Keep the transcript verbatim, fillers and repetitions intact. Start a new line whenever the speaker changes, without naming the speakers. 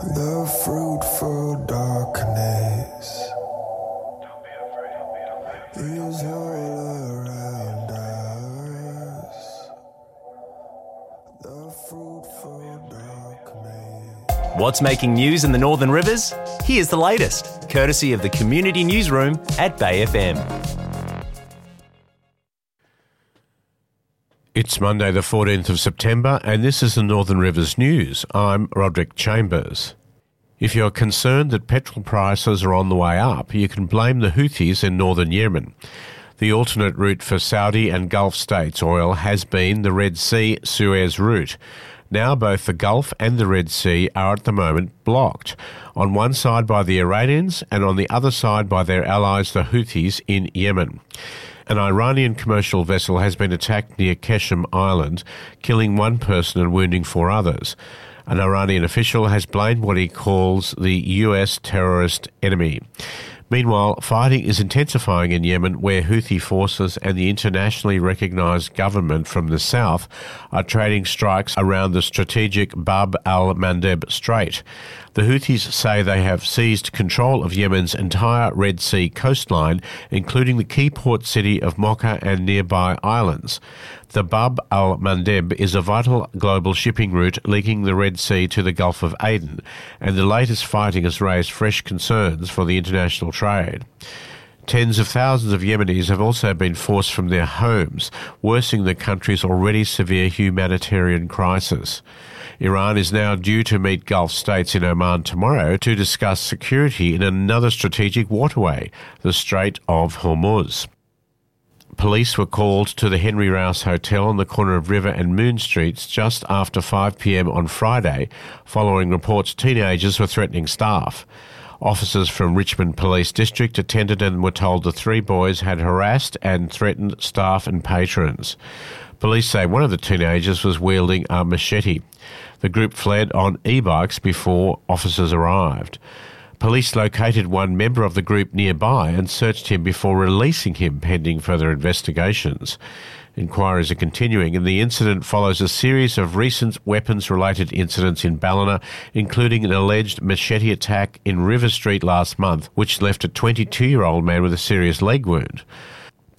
The fruitful darkness is all around us. The fruitful darkness.
What's making news in the Northern Rivers? Here's the latest, courtesy of the Community Newsroom at Bay F M.
It's Monday the fourteenth of September and this is the Northern Rivers News. I'm Roderick Chambers. If you're concerned that petrol prices are on the way up, you can blame the Houthis in northern Yemen. The alternate route for Saudi and Gulf states oil has been the Red Sea-Suez route. Now both the Gulf and the Red Sea are at the moment blocked, on one side by the Iranians and on the other side by their allies the Houthis in Yemen. An Iranian commercial vessel has been attacked near Keshem Island, killing one person and wounding four others. An Iranian official has blamed what he calls the U S terrorist enemy. Meanwhile, fighting is intensifying in Yemen, where Houthi forces and the internationally recognised government from the south are trading strikes around the strategic Bab al-Mandeb Strait. The Houthis say they have seized control of Yemen's entire Red Sea coastline, including the key port city of Mocha and nearby islands. The Bab al-Mandeb is a vital global shipping route linking the Red Sea to the Gulf of Aden, and the latest fighting has raised fresh concerns for the international trade. Tens of thousands of Yemenis have also been forced from their homes, worsening the country's already severe humanitarian crisis. Iran is now due to meet Gulf states in Oman tomorrow to discuss security in another strategic waterway, the Strait of Hormuz. Police were called to the Henry Rouse Hotel on the corner of River and Moon Streets just after five p m on Friday, following reports teenagers were threatening staff. Officers from Richmond Police District attended and were told the three boys had harassed and threatened staff and patrons. Police say one of the teenagers was wielding a machete. The group fled on e-bikes before officers arrived. Police located one member of the group nearby and searched him before releasing him pending further investigations. Inquiries are continuing, and the incident follows a series of recent weapons-related incidents in Ballina, including an alleged machete attack in River Street last month, which left a twenty-two-year-old man with a serious leg wound.